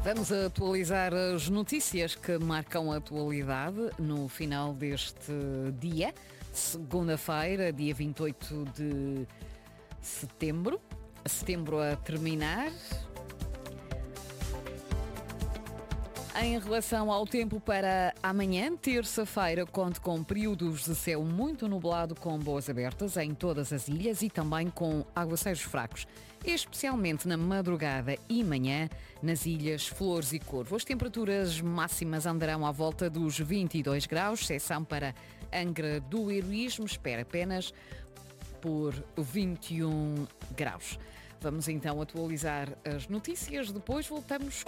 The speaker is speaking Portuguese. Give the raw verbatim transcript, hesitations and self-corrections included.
Vamos atualizar as notícias que marcam a atualidade no final deste dia, segunda-feira, dia vinte e oito de setembro. Setembro a terminar. Em relação ao tempo para amanhã, terça-feira, conto com períodos de céu muito nublado com boas abertas em todas as ilhas e também com aguaceiros fracos, especialmente na madrugada e manhã nas ilhas Flores e Corvo. As temperaturas máximas andarão à volta dos vinte e dois graus, exceção para Angra do Heroísmo, espera apenas por vinte e um graus. Vamos então atualizar as notícias, depois voltamos